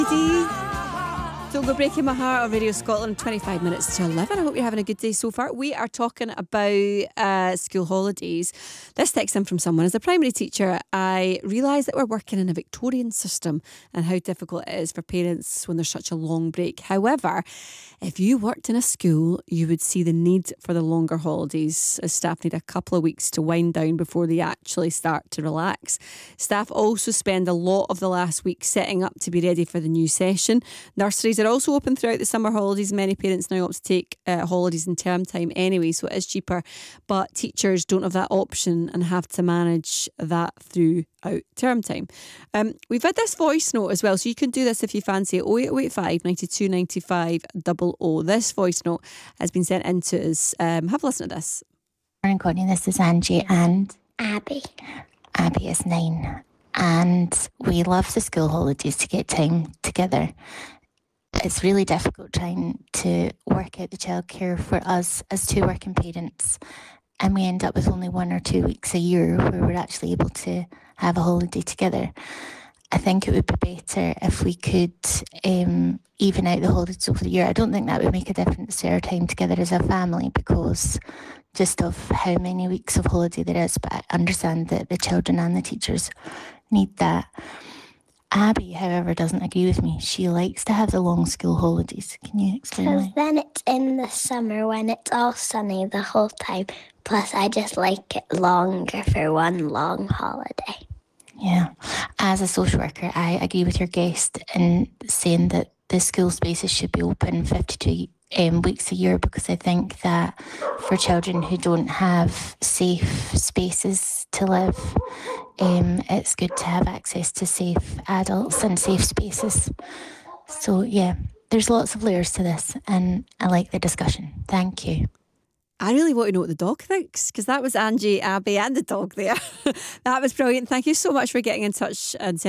Don't go breaking my heart on Radio Scotland, 25 minutes to 11. I hope you're having a good day so far. We are talking about school holidays. This text in from someone. As a primary teacher, I realise that we're working in a Victorian system and how difficult it is for parents when there's such a long break. However, if you worked in a school, you would see the need for the longer holidays, as staff need a couple of weeks to wind down before they actually start to relax. Staff also spend a lot of the last week setting up to be ready for the new session. Nurseries are also open throughout the summer holidays. Many parents now opt to take holidays in term time anyway, so it is cheaper. But teachers don't have that option and have to manage that throughout term time. We've had this voice note as well, so you can do this if you fancy it. 08085 92 95 00. This voice note has been sent in to us. Have a listen to this. Morning, Courtney. This is Angie and Abby. Abby is 9, and we love the school holidays to get time together. It's really difficult trying to work out the childcare for us as two working parents, and we end up with only 1 or 2 weeks a year where we're actually able to have a holiday together. I think it would be better if we could even out the holidays over the year. I don't think that would make a difference to our time together as a family because just of how many weeks of holiday there is, but I understand that the children and the teachers need that. Abby, however, doesn't agree with me. She likes to have the long school holidays. Can you explain Because why? then it's in the summer when it's all sunny the whole time. Plus, I just like it longer for one long holiday. Yeah. As a social worker, I agree with your guest in saying that the school spaces should be open 52 weeks a year, because I think that for children who don't have safe spaces to live, it's good to have access to safe adults and safe spaces. So yeah, there's lots of layers to this, and I like the discussion. Thank you. I really want to know what the dog thinks, because that was Angie, Abby and the dog there. That was brilliant. Thank you so much for getting in touch and